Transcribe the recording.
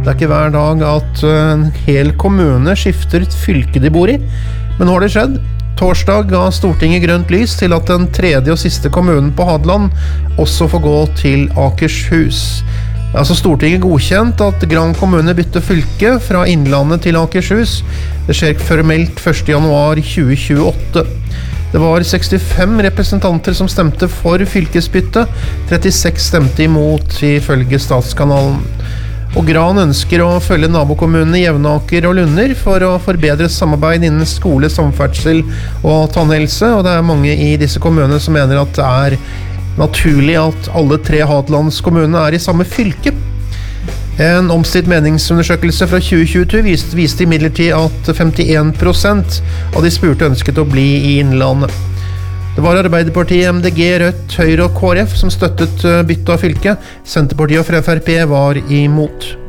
Det ikke hver dag at en hel kommune skifter et fylke de bor i, men nå har det skjedd. Torsdag ga Stortinget grønt lys til at den tredje og siste kommunen på Hadeland også får gå til Akershus. Stortinget godkjent at Gran kommune bytter fylke fra Innlandet til Akershus. Det skjer formelt 1. januar 2028. Det var 65 representanter som stemte for fylkesbytte, 36 stemte imot ifølge Statskanalen. Og Gran ønsker å følge nabokommunene Jevnaker og Lunder for å forbedre samarbeid innen skole, samferdsel og tannhelse, og det mange i disse kommunene som mener at det naturlig at alle 3 Hadelandskommunene i samme fylke. En omstridt meningsundersøkelse fra 2022 viste imidlertid at 51% av de spurte ønsket å bli i Innlandet. Det var Arbeiderpartiet, MDG, Rødt, Høyre og KrF som støttet bytte av fylke. Senterpartiet og Frp var imot.